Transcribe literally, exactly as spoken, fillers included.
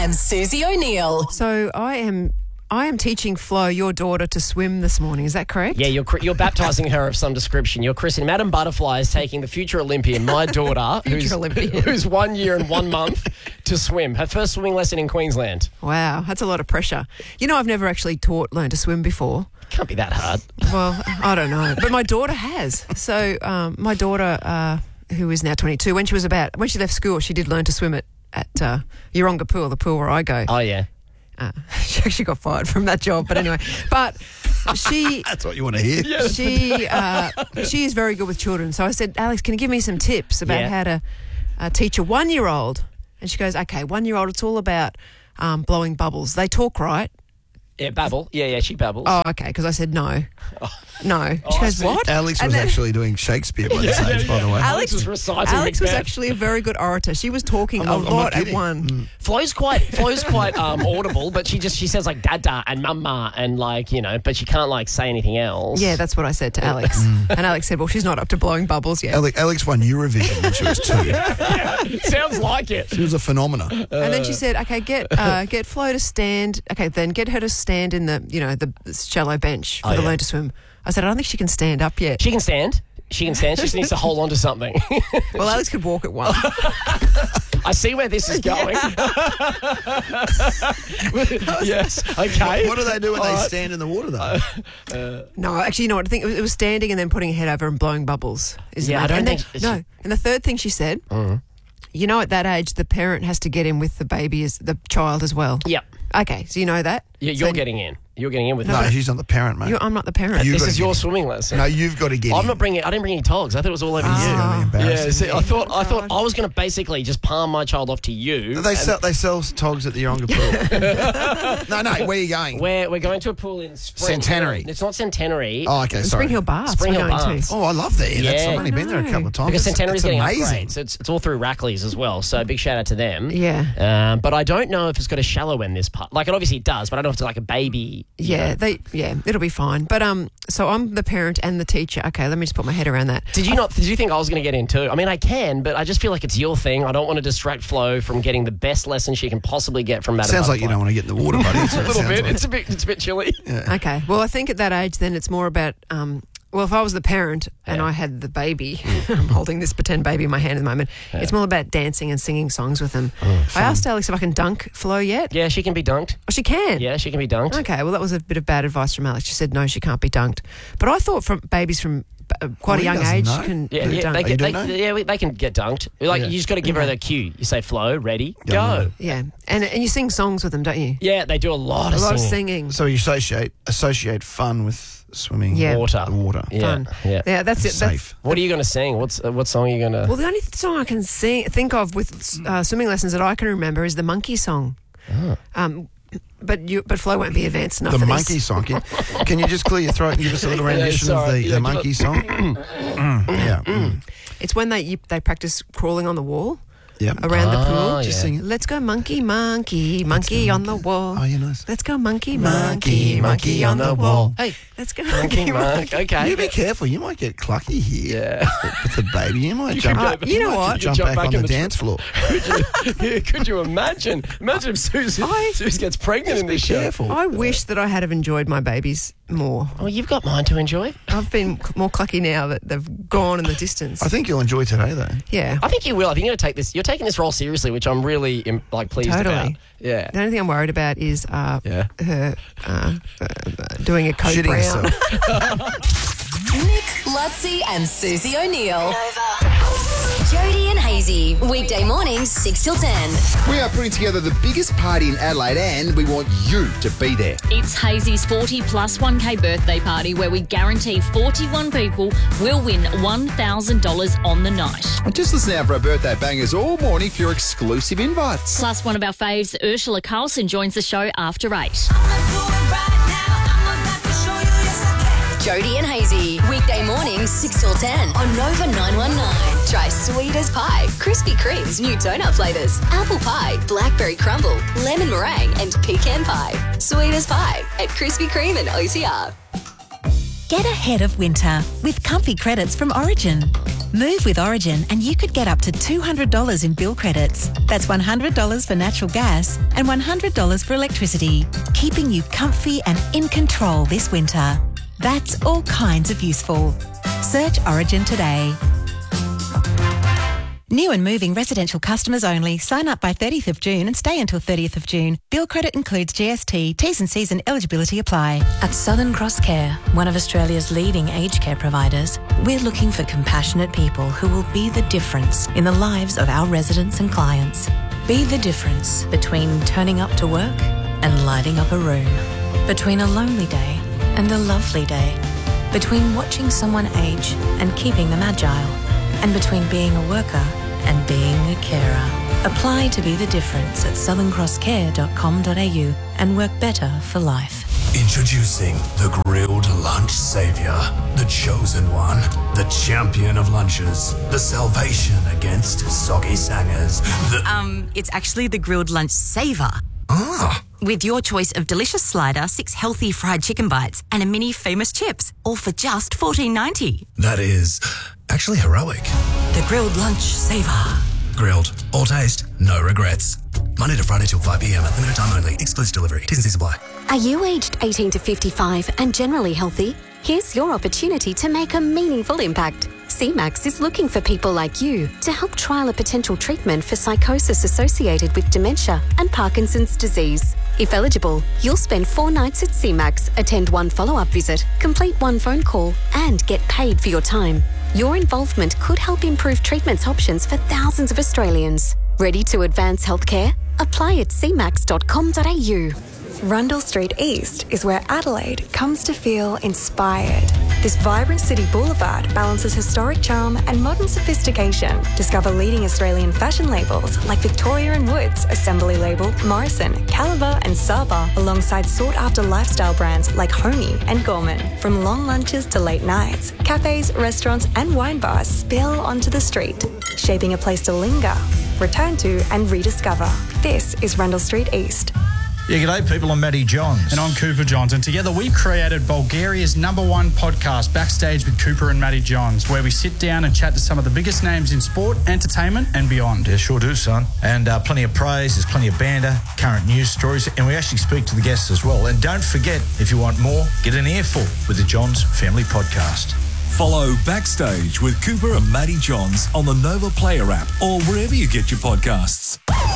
and Susie O'Neill. So I am I am teaching Flo, your daughter, to swim this morning. Is that correct? Yeah, you're you're baptising her of some description. You're christening Madam Butterfly is taking the future Olympian, my daughter, who's, Olympian. who's one year and one month to swim. Her first swimming lesson in Queensland. Wow, that's a lot of pressure. You know, I've never actually taught, learned to swim before. Can't be that hard. Well, I don't know. But my daughter has. So um, my daughter, uh, who is now twenty-two, when she was about, when she left school, she did learn to swim at, at uh, Yeronga Pool, the pool where I go. Oh, yeah. Uh, she actually got fired from that job, but anyway. But she... That's what you want to hear. Yes. She uh, she is very good with children. So I said, Alex, can you give me some tips about Yeah. how to uh, teach a one-year-old? And she goes, okay, one-year-old, it's all about um, blowing bubbles. They talk, right? Yeah, babble. Yeah, yeah, she babbles. Oh, okay, because I said no. No. She Oh, I goes, see. what? Alex And was then- actually doing Shakespeare by this age, by the way. Alex was reciting Alex was Macbeth. actually a very good orator. She was talking I'm a not- I'm not lot at kidding. one. Flo's quite Flo's quite um, audible, but she just she says like dada and mama and like, you know, but she can't like say anything else. Yeah, that's what I said to Alex. And Alex said, well, she's not up to blowing bubbles yet. Alex, Alex won Eurovision when she was two. Sounds like it. She was a phenomena. And then she said, okay, get uh, get Flo to stand. Okay, then get her to stand in the, you know, the shallow bench for Oh, the yeah. learn to swim. I said, I don't think she can stand up yet. She can stand. She can stand. She just needs to hold on to something. Well, Alex could walk at one. I see where this is going. Yes. Okay. What do they do when All they right. stand in the water, though? No, actually, you know what? I think it was, it was standing and then putting her head over and blowing bubbles. Is the Yeah, main- I don't and then- think it's- Mm-hmm. No, and the third thing she said, you know, at that age, the parent has to get in with the baby, as the child as well. Yep. Okay, so you know that. Yeah, So you're getting in. You're getting in with No, her. she's not the parent, mate. you- I'm not the parent. You This gotta is get your in. swimming lesson. No, you've got to get I'm in. not bringing. I didn't bring any togs. I thought it was all over This is you. gonna be Yeah, embarrassing. see, I thought I thought I was going to basically just palm my child off to you. They sell they sell togs at the Yeronga Pool. no, no. Where are you going? We're we're going to a pool in Spring Centenary. Hill. It's not Centenary. Oh, okay. And Sorry. Spring Hill Baths. Spring we're Hill going to. Baths. Oh, I love that. That's, Yeah. I've only been there a couple of times. Because It's- Centenary's it's getting amazing. upgrades. It's, it's all through Rackley's as well. So big shout out to them. Yeah. Um, but I don't know if it's got a shallow end this part. Like it obviously does, but I don't know if it's like a baby. you Yeah, know. they. Yeah, it'll be fine. But um, so I'm the parent and the teacher. Okay, let me just put my head around that. Did you not? Did you think I was going to get in too? I mean, I can, but I just feel like it's your thing. I don't want to distract Flo from getting the best lesson she can possibly get from Madam Sounds like you Butterfly. don't want to get in the water, buddy. That's A what it little sounds bit. like. It's a bit. It's a bit chilly. Okay. Well, I think at that age, then it's more about. Um, well, if I was the parent and Yeah. I had the baby, I'm holding this pretend baby in my hand at the moment. It's more about dancing and singing songs with them. I asked Alex if I can dunk Flo yet. Yeah, she can be dunked. Oh, she can. Yeah, she can be dunked. Okay. Well, that was a bit of bad advice from Alex. She said no, she can't be dunked. But I thought from babies from uh, quite Oh, a he young doesn't age know. can Yeah, be yeah, dunked. they Oh, can, you they, don't know? yeah, we- they can get dunked. Like Yeah. you just got to give her the cue. You say, "Flo, ready, Yeah, I go." know. Yeah, and and you sing songs with them, don't you? Yeah, they do a lot A of lot singing. of singing. So you associate associate fun with swimming. Yeah. Water. The water. Yeah, Fun. yeah. Yeah, that's it. That's, Safe. What are you going to sing? What's uh, what song are you going to? well, the only song I can sing, think of with uh, swimming lessons that I can remember is the monkey song. Um, but you, but Flo won't be advanced enough The for monkey this. song. Can, can you just clear your throat and give us a little Yeah, rendition sorry. of the, Yeah, the give monkey it- song? Mm, yeah. Mm. It's when they you, they practice crawling on the wall Yeah. around the Oh, pool. yeah. Just sing it. Let's go monkey, monkey, monkey on the wall. Oh, yeah, nice. Let's go monkey, Monkey, monkey, monkey on the wall. Hey, Let's go monkey, monkey, monk. monkey. Okay. You be careful. You might get clucky here. Yeah. With the baby. You might You jump, could go- you know might what? Jump, Jump back, back on in the, the dance floor. could, you, yeah, could you imagine? Imagine if Susie, I- Susie gets pregnant in Be this show. careful. I wish that I had have enjoyed my babies more. Oh, you've got mine to enjoy. I've been c- more clucky now that they've gone in the distance. I think you'll enjoy today, though. Yeah. I think you will. I think you're going to take this. You're taking this role seriously, which I'm really im- like pleased Totally. about. Yeah. The only thing I'm worried about is uh, Yeah. her uh, uh, doing a Coke Shitting Brown. yourself. Nick, Lutzi, and Susie O'Neill. Jody and Hazy, weekday mornings, six till ten. We are putting together the biggest party in Adelaide and we want you to be there. It's Hazy's forty plus one K birthday party where we guarantee forty-one people will win one thousand dollars on the night. And just listen out for our birthday bangers all morning for your exclusive invites. Plus, one of our faves, Ursula Carlson, joins the show after eight. Jody and Hazy, weekday mornings, six till ten on Nova nine one nine. Try sweet as pie, Krispy Kreme's new donut flavours, apple pie, blackberry crumble, lemon meringue, and pecan pie. Sweet as pie at Krispy Kreme and O C R. Get ahead of winter with comfy credits from Origin. Move with Origin and you could get up to two hundred dollars in bill credits. That's one hundred dollars for natural gas and one hundred dollars for electricity, keeping you comfy and in control this winter. That's all kinds of useful. Search Origin today. New and moving residential customers only. Sign up by thirtieth of June and stay until thirtieth of June. Bill credit includes G S T. T's and C's and eligibility apply. At Southern Cross Care, one of Australia's leading aged care providers, we're looking for compassionate people who will be the difference in the lives of our residents and clients. Be the difference between turning up to work and lighting up a room. Between a lonely day and a lovely day. Between watching someone age and keeping them agile. And between being a worker and being a carer. Apply to be the difference at southern cross care dot com dot a u and work better for life. Introducing the Grilled Lunch Saviour, the chosen one, the champion of lunches, the salvation against soggy sangers. The Um, it's actually the Grilled Lunch Saver. Ah. With your choice of delicious slider, six healthy fried chicken bites, and a mini famous chips, all for just fourteen ninety. That is actually heroic. The Grilled Lunch Saver. Grilled, all taste, no regrets. Monday to Friday till five p m. Limited time only. Exclusive delivery. T's and C's apply. Are you aged eighteen to fifty-five and generally healthy? Here's your opportunity to make a meaningful impact. C MAX is looking for people like you to help trial a potential treatment for psychosis associated with dementia and Parkinson's disease. If eligible, you'll spend four nights at C MAX, attend one follow-up visit, complete one phone call, and get paid for your time. Your involvement could help improve treatment options for thousands of Australians. Ready to advance healthcare? Apply at c max dot com dot a u. Rundle Street East is where Adelaide comes to feel inspired. This vibrant city boulevard balances historic charm and modern sophistication. Discover leading Australian fashion labels like Victoria and Woods, Assembly Label, Morrison, Caliber and Saba, alongside sought-after lifestyle brands like Homey and Gorman. From long lunches to late nights, cafes, restaurants and wine bars spill onto the street, shaping a place to linger, return to and rediscover. This is Rundle Street East. Yeah, g'day people, I'm Matty Johns. And I'm Cooper Johns, and together we've created Bulgaria's number one podcast, Backstage with Cooper and Matty Johns, where we sit down and chat to some of the biggest names in sport, entertainment and beyond. Yeah, sure do, son. And uh, plenty of praise, there's plenty of banter, current news stories, and we actually speak to the guests as well. And don't forget, if you want more, get an earful with the Johns Family Podcast. Follow Backstage with Cooper and Matty Johns on the Nova Player app or wherever you get your podcasts.